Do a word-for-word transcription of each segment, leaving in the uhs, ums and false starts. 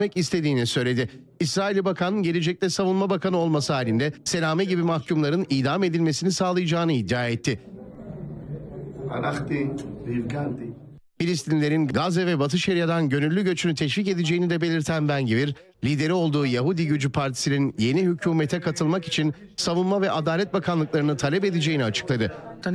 istediğini söyledi. İsrail Bakan gelecekte savunma bakanı olması halinde Selame gibi mahkumların idam edilmesini sağlayacağını iddia etti. Filistinlilerin Gazze ve Batı Şeria'dan gönüllü göçünü teşvik edeceğini de belirten Ben-Gvir, lideri olduğu Yahudi Gücü Partisi'nin yeni hükümete katılmak için Savunma ve Adalet Bakanlıklarını talep edeceğini açıkladı.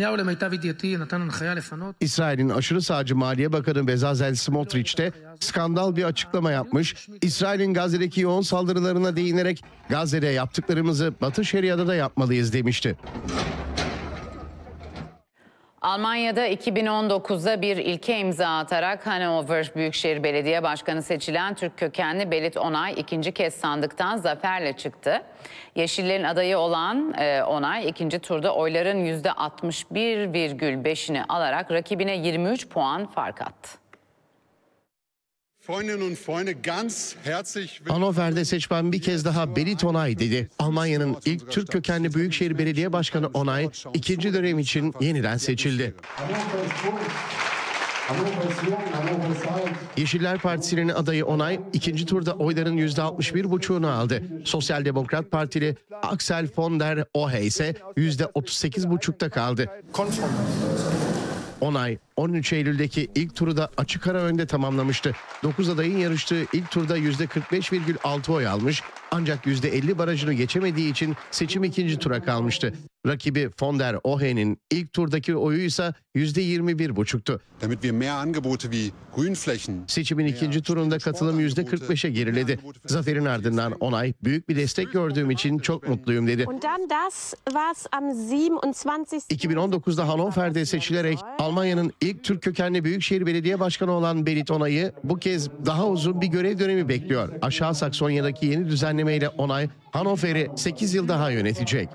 İsrail'in aşırı sağcı Maliye Bakanı Bezalel Smotrich de skandal bir açıklama yapmış. İsrail'in Gazze'deki yoğun saldırılarına değinerek Gazze'de yaptıklarımızı Batı Şeria'da da yapmalıyız demişti. Almanya'da iki bin on dokuzda bir ilke imza atarak Hannover Büyükşehir Belediye Başkanı seçilen Türk kökenli Berit Onay ikinci kez sandıktan zaferle çıktı. Yeşillerin adayı olan e, Onay ikinci turda oyların yüzde altmış bir virgül beşini alarak rakibine yirmi üç puan fark attı. Hannover'de seçmen bir kez daha Berit Onay dedi. Almanya'nın ilk Türk kökenli Büyükşehir Belediye Başkanı Onay ikinci dönem için yeniden seçildi. Yeşiller Partisi'nin adayı Onay ikinci turda oyların yüzde altmış bir buçuğunu aldı. Sosyal Demokrat Partili Axel von der Ohe ise yüzde otuz sekiz buçukta kaldı. Onay on üç Eylül'deki ilk turu da açık ara önde tamamlamıştı. dokuz adayın yarıştığı ilk turda yüzde kırk beş virgül altı oy almış, ancak yüzde elli barajını geçemediği için seçim ikinci tura kalmıştı. Rakibi von der Ohe'nin ilk turdaki oyu ise yüzde yirmi bir buçuktu. Seçimin ikinci turunda katılım yüzde kırk beşe geriledi. Zaferin ardından Onay, büyük bir destek gördüğüm için çok mutluyum dedi. iki bin on dokuzda Hannover'de seçilerek Almanya'nın ilk Türk kökenli Büyükşehir Belediye Başkanı olan Berit Onay'ı bu kez daha uzun bir görev dönemi bekliyor. Aşağı Saksonya'daki yeni düzenlemeyle Onay, Hannover'i sekiz yıl daha yönetecek.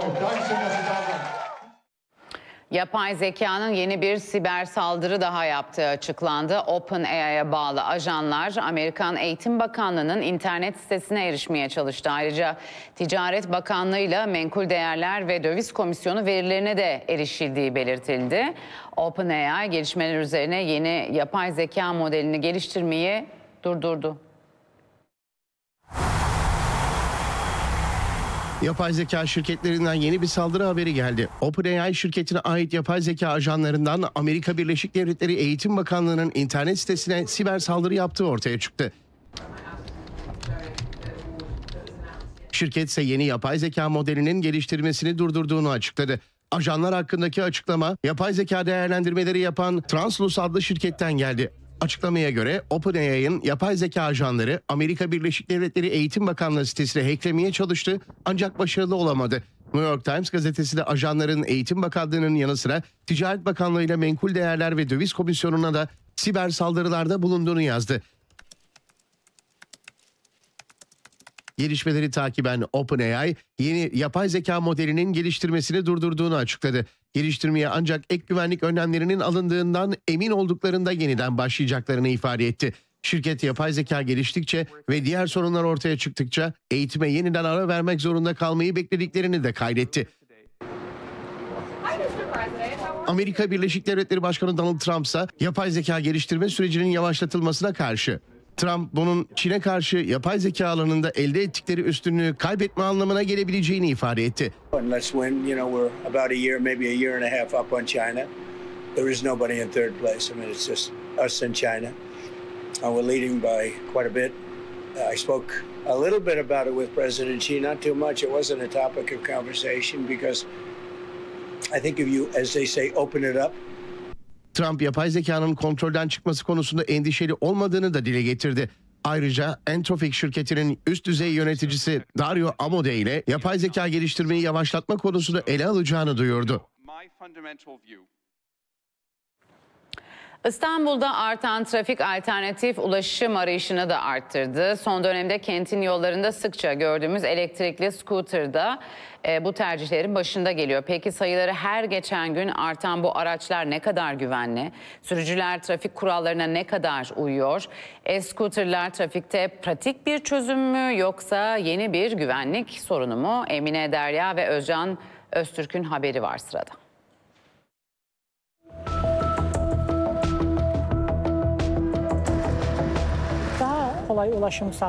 Yapay zekanın yeni bir siber saldırı daha yaptığı açıklandı. OpenAI'ye bağlı ajanlar Amerikan Eğitim Bakanlığı'nın internet sitesine erişmeye çalıştı. Ayrıca Ticaret Bakanlığı'yla Menkul Değerler ve Döviz Komisyonu verilerine de erişildiği belirtildi. OpenAI gelişmeler üzerine yeni yapay zeka modelini geliştirmeyi durdurdu. Yapay zeka şirketlerinden yeni bir saldırı haberi geldi. OpenAI şirketine ait yapay zeka ajanlarından Amerika Birleşik Devletleri Eğitim Bakanlığı'nın internet sitesine siber saldırı yaptığı ortaya çıktı. Şirket ise yeni yapay zeka modelinin geliştirmesini durdurduğunu açıkladı. Ajanlar hakkındaki açıklama, yapay zeka değerlendirmeleri yapan Translus adlı şirketten geldi. Açıklamaya göre OpenAI'ın yapay zeka ajanları Amerika Birleşik Devletleri Eğitim Bakanlığı sitesine hacklemeye çalıştı, ancak başarılı olamadı. New York Times gazetesi de ajanların Eğitim Bakanlığı'nın yanı sıra Ticaret Bakanlığı ile Menkul Değerler ve Döviz Komisyonu'na da siber saldırılarda bulunduğunu yazdı. Gelişmeleri takiben OpenAI, yeni yapay zeka modelinin geliştirmesini durdurduğunu açıkladı. Geliştirmeye ancak ek güvenlik önlemlerinin alındığından emin olduklarında yeniden başlayacaklarını ifade etti. Şirket yapay zeka geliştikçe ve diğer sorunlar ortaya çıktıkça eğitime yeniden ara vermek zorunda kalmayı beklediklerini de kaydetti. Amerika Birleşik Devletleri Başkanı Donald Trump ise yapay zeka geliştirme sürecinin yavaşlatılmasına karşı. Trump bunun Çin'e karşı yapay zeka alanında elde ettikleri üstünlüğü kaybetme anlamına gelebileceğini ifade etti. Unless when, you know, we're about a year, maybe a year and a half up on China, there is nobody in third place. I mean, it's just us and China. And we're leading by quite a bit. I spoke a little bit about it with President Xi, not too much. It wasn't a topic of conversation because I think if you, as they say, open it up. Trump yapay zekanın kontrolden çıkması konusunda endişeli olmadığını da dile getirdi. Ayrıca Anthropic şirketinin üst düzey yöneticisi Dario Amodei ile yapay zeka geliştirmeyi yavaşlatma konusunu ele alacağını duyurdu. İstanbul'da artan trafik alternatif ulaşım arayışını da arttırdı. Son dönemde kentin yollarında sıkça gördüğümüz elektrikli scooter'da e, bu tercihlerin başında geliyor. Peki sayıları her geçen gün artan bu araçlar ne kadar güvenli? Sürücüler trafik kurallarına ne kadar uyuyor? E-scooter'lar trafikte pratik bir çözüm mü yoksa yeni bir güvenlik sorunu mu? Emine Derya ve Özcan Öztürk'ün haberi var sırada. kolay ulaşım sağlıyor.